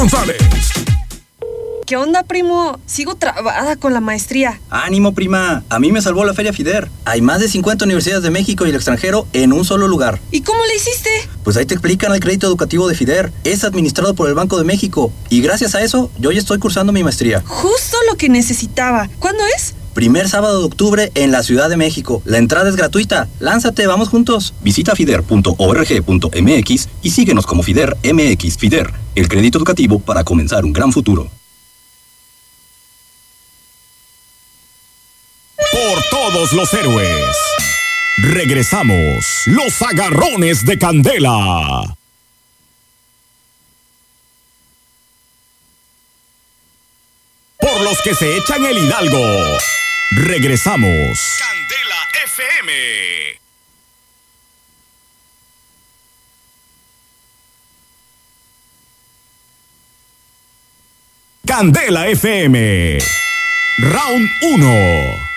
González. ¿Qué onda, primo? Sigo trabada con la maestría. ¡Ánimo, prima! A mí me salvó la Feria FIDER. Hay más de 50 universidades de México y el extranjero en un solo lugar. ¿Y cómo le hiciste? Pues ahí te explican el crédito educativo de FIDER. Es administrado por el Banco de México. Y gracias a eso, yo ya estoy cursando mi maestría. Justo lo que necesitaba. ¿Cuándo es? Primer sábado de octubre en la Ciudad de México. La entrada es gratuita. Lánzate, vamos juntos. Visita fider.org.mx y síguenos como FIDER MX. FIDER, el crédito educativo para comenzar un gran futuro. Por todos los héroes. Regresamos, los agarrones de Candela. Por los que se echan el hidalgo. Regresamos. Candela FM. Candela FM. Round 1.